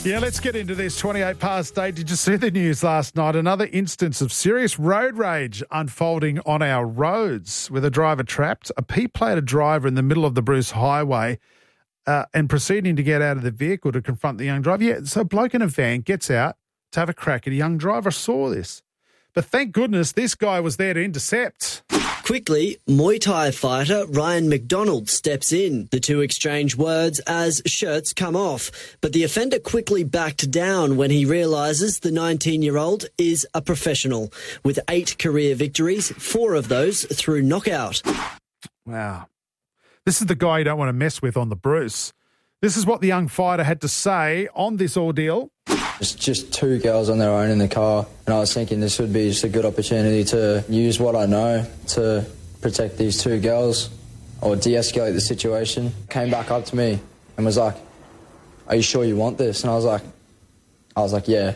Yeah, let's get into this. 28 past 8. Did you see the news last night? Another instance of serious road rage unfolding on our roads with a driver trapped. A P-plated driver in the middle of the Bruce Highway and proceeding to get out of the vehicle to confront the young driver. Yeah, so a bloke in a van gets out to have a crack at a young driver. Saw this. But thank goodness this guy was there to intercept. Quickly, Muay Thai fighter Ryan McDonald steps in. The two exchange words as shirts come off. But the offender quickly backed down when he realises the 19-year-old is a professional. With 8 career victories, 4 of those through knockout. Wow. This is the guy you don't want to mess with on the Bruce. This is what the young fighter had to say on this ordeal. It's just 2 girls on their own in the car, and I was thinking this would be just a good opportunity to use what I know to protect these 2 girls or de-escalate the situation. Came back up to me and was like, "Are you sure you want this?" And I was like, "Yeah."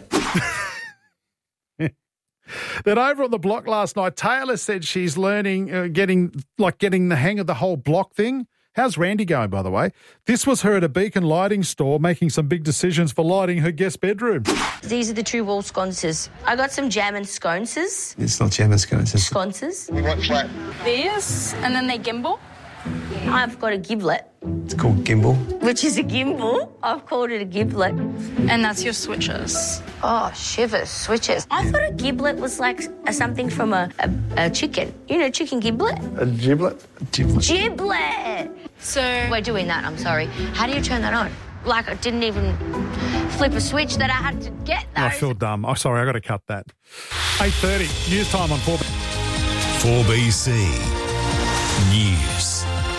Then over on the block last night, Taylor said she's learning, getting the hang of the whole block thing. How's Randy going, by the way? This was her at a Beacon lighting store making some big decisions for lighting her guest bedroom. These are the true wall sconces. I got some jam and sconces. It's not jam and sconces. Sconces. What's that? These, and then they gimbal. I've got a giblet. It's called gimbal. Which is a gimbal. I've called it a giblet. And that's your switches. Oh, shivers, switches. I thought a giblet was like something from a chicken. You know, chicken giblet? A giblet? Giblet! So We're doing that, I'm sorry. How do you turn that on? Like, I didn't even flip a switch that I had to get those. I feel dumb. Oh, sorry, I got to cut that. 8:30, news time on 4BC News.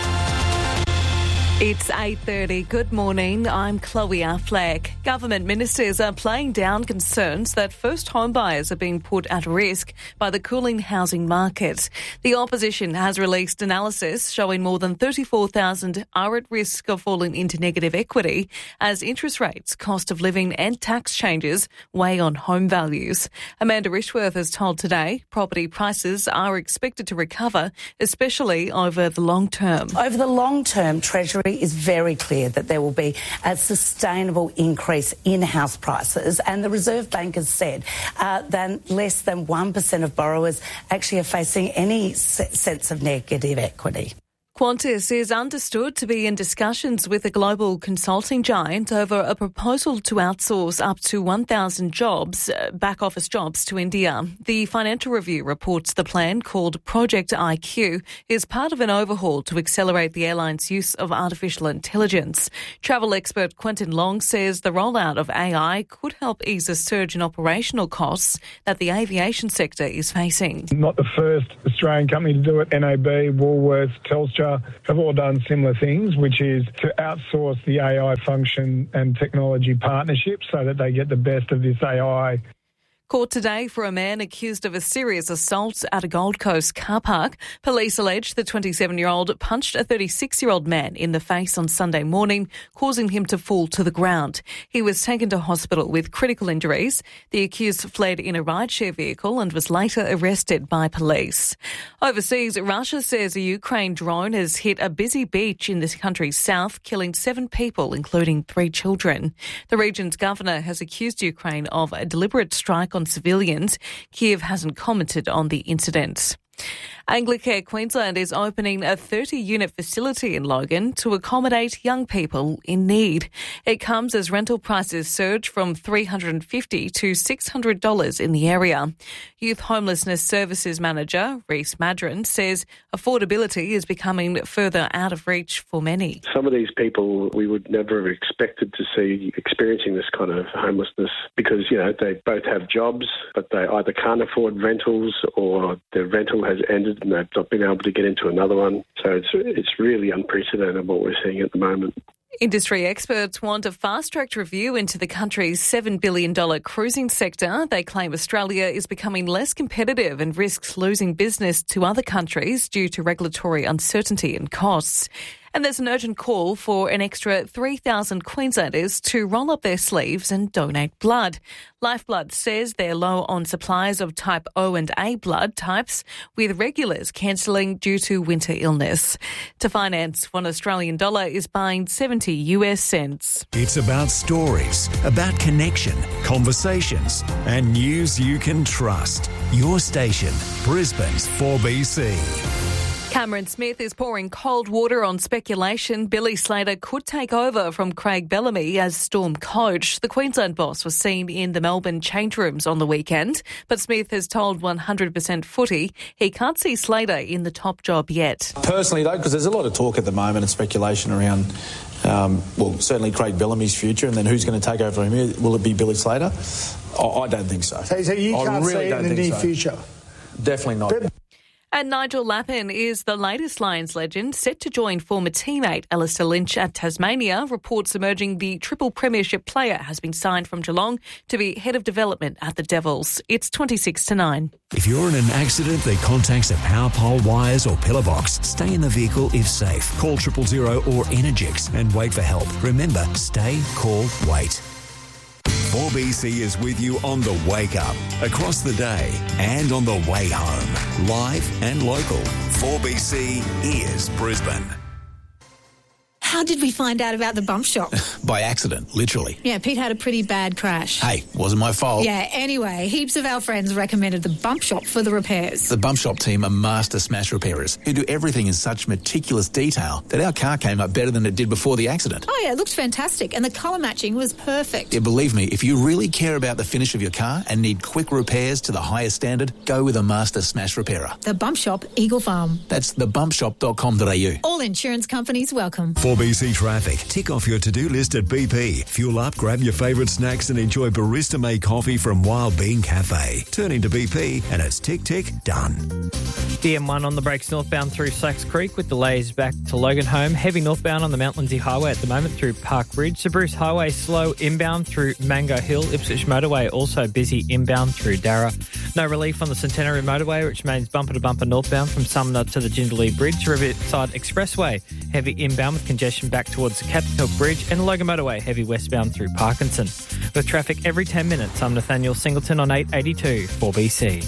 It's 8:30. Good morning. I'm Chloe Affleck. Government ministers are playing down concerns that first home buyers are being put at risk by the cooling housing market. The opposition has released analysis showing more than 34,000 are at risk of falling into negative equity as interest rates, cost of living and tax changes weigh on home values. Amanda Rishworth has told Today property prices are expected to recover, especially over the long term. Over the long term, Treasury is very clear that there will be a sustainable increase in house prices, and the Reserve Bank has said that less than 1% of borrowers actually are facing any sense of negative equity. Qantas is understood to be in discussions with a global consulting giant over a proposal to outsource up to 1,000 jobs, back office jobs, to India. The Financial Review reports the plan, called Project IQ, is part of an overhaul to accelerate the airline's use of artificial intelligence. Travel expert Quentin Long says the rollout of AI could help ease a surge in operational costs that the aviation sector is facing. Not the first Australian company to do it. NAB, Woolworths, Telstra have all done similar things, which is to outsource the AI function and technology partnerships so that they get the best of this AI. Court today for a man accused of a serious assault at a Gold Coast car park. Police allege the 27-year-old punched a 36-year-old man in the face on Sunday morning, causing him to fall to the ground. He was taken to hospital with critical injuries. The accused fled in a rideshare vehicle and was later arrested by police. Overseas, Russia says a Ukraine drone has hit a busy beach in the country's south, killing 7 people, including 3 children. The region's governor has accused Ukraine of a deliberate strike on civilians. Kiev hasn't commented on the incident. Anglicare Queensland is opening a 30-unit facility in Logan to accommodate young people in need. It comes as rental prices surge from $350 to $600 in the area. Youth Homelessness Services Manager Reese Madron says affordability is becoming further out of reach for many. Some of these people we would never have expected to see experiencing this kind of homelessness because, you know, they both have jobs, but they either can't afford rentals or their rental has ended and they've not been able to get into another one. So it's really unprecedented what we're seeing at the moment. Industry experts want a fast-tracked review into the country's $7 billion cruising sector. They claim Australia is becoming less competitive and risks losing business to other countries due to regulatory uncertainty and costs. And there's an urgent call for an extra 3,000 Queenslanders to roll up their sleeves and donate blood. Lifeblood says they're low on supplies of type O and A blood types, with regulars cancelling due to winter illness. To finance, $1 Australian is buying 70 US cents. It's about stories, about connection, conversations, and news you can trust. Your station, Brisbane's 4BC. Cameron Smith is pouring cold water on speculation Billy Slater could take over from Craig Bellamy as Storm coach. The Queensland boss was seen in the Melbourne change rooms on the weekend, but Smith has told 100% Footy he can't see Slater in the top job yet. Personally, though, because there's a lot of talk at the moment and speculation around, certainly Craig Bellamy's future, and then who's going to take over from him? Will it be Billy Slater? I don't think so. So you can't see it in the near future? Definitely not. And Nigel Lappin is the latest Lions legend, set to join former teammate Alistair Lynch at Tasmania. Reports emerging the triple premiership player has been signed from Geelong to be head of development at the Devils. It's 26-9. If you're in an accident that contacts a power pole, wires or pillar box, stay in the vehicle if safe. Call 000 or Energix and wait for help. Remember, stay, call, wait. 4BC is with you on the wake up, across the day and on the way home. Live and local. 4BC is Brisbane. How did we find out about the bump shop? By accident, literally. Yeah, Pete had a pretty bad crash. Hey, wasn't my fault. Yeah, anyway, heaps of our friends recommended the bump shop for the repairs. The bump shop team are master smash repairers who do everything in such meticulous detail that our car came up better than it did before the accident. Oh yeah, it looked fantastic and the colour matching was perfect. Yeah, believe me, if you really care about the finish of your car and need quick repairs to the highest standard, go with a master smash repairer. The Bump Shop, Eagle Farm. That's thebumpshop.com.au. All insurance companies welcome. 4BC Traffic. Tick off your to-do list at BP. Fuel up, grab your favourite snacks and enjoy barista-made coffee from Wild Bean Cafe. Turn into BP and it's tick, tick, done. The M1 on the brakes northbound through Slacks Creek with delays back to Logan Home. Heavy northbound on the Mount Lindsay Highway at the moment through Park Ridge. The Bruce Highway slow inbound through Mango Hill. Ipswich Motorway also busy inbound through Darra. No relief on the Centenary Motorway, which remains bumper-to-bumper northbound from Sumner to the Jindalee Bridge. Riverside Expressway, heavy inbound with congestion back towards the Captain Hook Bridge, and Logan Motorway, heavy westbound through Parkinson. With traffic every 10 minutes, I'm Nathaniel Singleton on 882 4BC.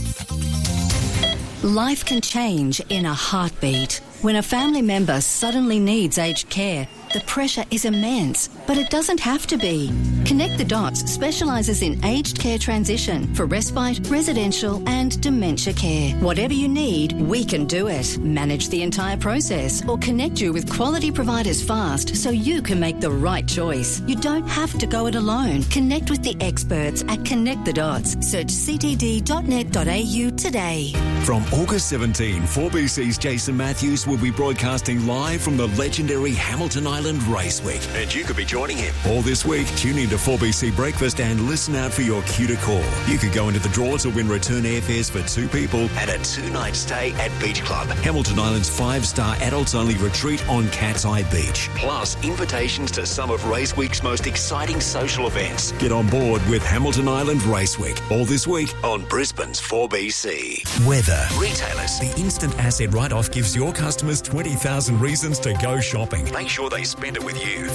Life can change in a heartbeat. When a family member suddenly needs aged care, the pressure is immense, but it doesn't have to be. Connect the Dots specialises in aged care transition for respite, residential and dementia care. Whatever you need, we can do it. Manage the entire process or connect you with quality providers fast so you can make the right choice. You don't have to go it alone. Connect with the experts at Connect the Dots. Search ctd.net.au today. From August 17, 4BC's Jason Matthews will be broadcasting live from the legendary Hamilton Island Race Week. And you could be joining him. All this week, tune into 4BC Breakfast and listen out for your cue to call. You could go into the draw to win return airfares for 2 people and a 2-night stay at Beach Club, Hamilton Island's 5-star adults-only retreat on Cat's Eye Beach. Plus, invitations to some of Race Week's most exciting social events. Get on board with Hamilton Island Race Week. All this week on Brisbane's 4BC. Weather. Retailers. The instant asset write-off gives your customers 20,000 reasons to go shopping. Make sure they spend it with you.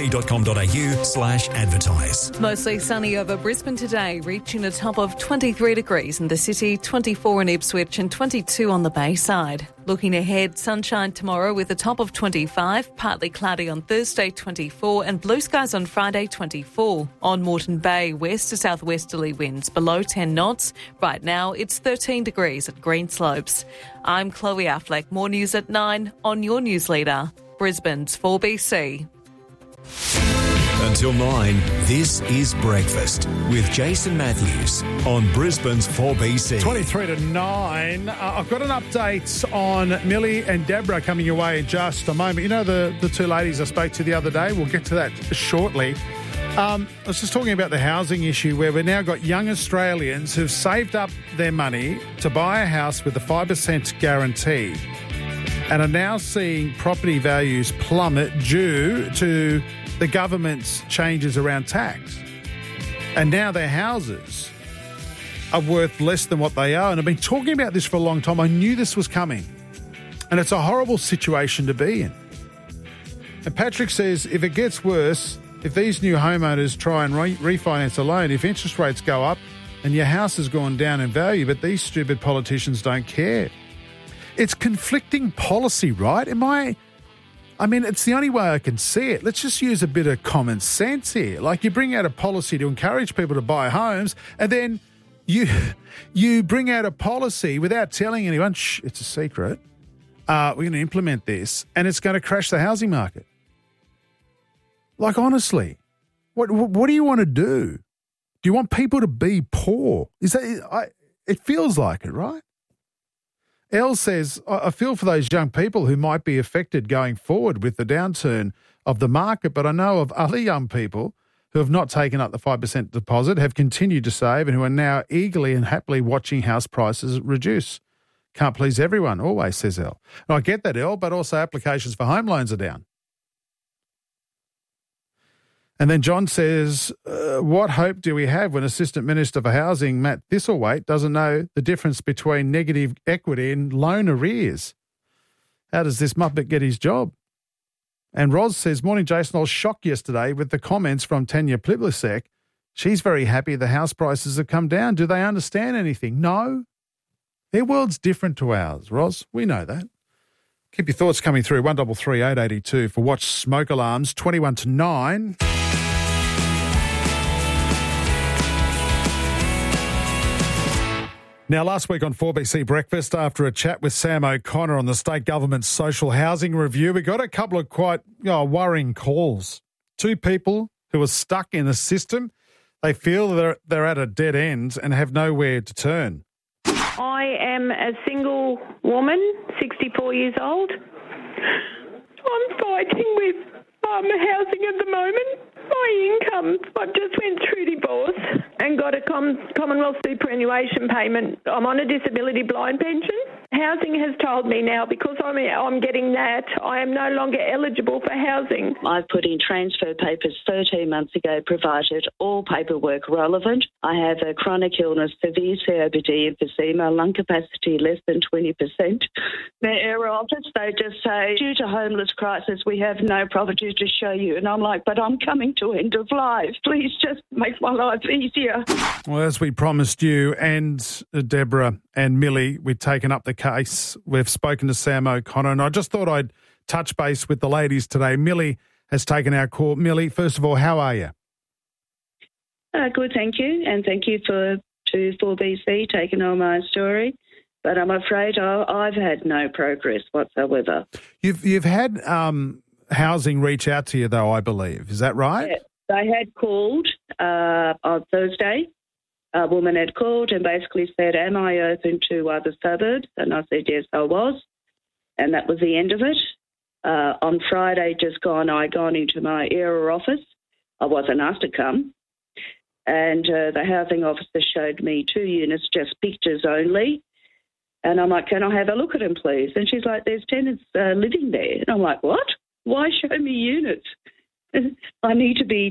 4bc.com.au/advertise. Mostly sunny over Brisbane today, reaching a top of 23 degrees in the city, 24 in Ipswich and 22 on the Bayside. Looking ahead, sunshine tomorrow with a top of 25, partly cloudy on Thursday 24 and blue skies on Friday 24. On Moreton Bay, west to southwesterly winds below 10 knots. Right now it's 13 degrees at Greenslopes. I'm Chloe Affleck. More news at 9 on your news leader, Brisbane's 4BC. Until 9, this is Breakfast with Jason Matthews on Brisbane's 4BC. 23 to 9. I've got an update on Millie and Deborah coming your way in just a moment. You know the 2 ladies I spoke to the other day? We'll get to that shortly. I was just talking about the housing issue where we've now got young Australians who've saved up their money to buy a house with a 5% guarantee and are now seeing property values plummet due to the government's changes around tax. And now their houses are worth less than what they are. And I've been talking about this for a long time. I knew this was coming. And it's a horrible situation to be in. And Patrick says if it gets worse, if these new homeowners try and refinance a loan, if interest rates go up and your house has gone down in value, but these stupid politicians don't care. It's conflicting policy, right? I mean, it's the only way I can see it. Let's just use a bit of common sense here. Like you bring out a policy to encourage people to buy homes and then you bring out a policy without telling anyone, shh, it's a secret. We're going to implement this and it's going to crash the housing market. Like, honestly, what do you want to do? Do you want people to be poor? It feels like it, right? Elle says, I feel for those young people who might be affected going forward with the downturn of the market, but I know of other young people who have not taken up the 5% deposit, have continued to save and who are now eagerly and happily watching house prices reduce. Can't please everyone, always, says Elle. And I get that, Elle, but also applications for home loans are down. And then John says, what hope do we have when Assistant Minister for Housing, Matt Thistlethwaite, doesn't know the difference between negative equity and loan arrears? How does this muppet get his job? And Roz says, morning, Jason, I was shocked yesterday with the comments from Tanya Plibersek. She's very happy the house prices have come down. Do they understand anything? No. Their world's different to ours, Roz. We know that. Keep your thoughts coming through, 133 882 for Watch Smoke Alarms, 21 to 9. Now, last week on 4BC Breakfast, after a chat with Sam O'Connor on the state government's social housing review, we got a couple of quite worrying calls. Two people who are stuck in the system. They feel they're at a dead end and have nowhere to turn. I am a single woman, 64 years old. I'm fighting with housing at the moment. My income, I've just went through divorce and got a Commonwealth superannuation payment. I'm on a disability blind pension. Housing has told me now, because I'm getting that, I am no longer eligible for housing. I put in transfer papers 13 months ago, provided all paperwork relevant. I have a chronic illness, severe COPD, emphysema, lung capacity less than 20%. The Era Office, they just say, due to homeless crisis, we have no property to show you. And I'm like, but I'm coming to end of life. Please just make my life easier. Well, as we promised you and Deborah and Millie, we've taken up the case. We've spoken to Sam O'Connor, and I just thought I'd touch base with the ladies today. Millie has taken our call. Millie, first of all, how are you? Good, thank you. And thank you to 4BC taking on my story. But I'm afraid I've had no progress whatsoever. You've had housing reach out to you, though, I believe. Is that right? Yeah, they had called on Thursday. A woman had called and basically said, am I open to other suburbs? And I said, yes, I was. And that was the end of it. On Friday just gone, I gone into my Era office. I wasn't asked to come. And the housing officer showed me 2 units, just pictures only. And I'm like, can I have a look at them, please? And she's like, there's tenants living there. And I'm like, what? Why show me units? I need to be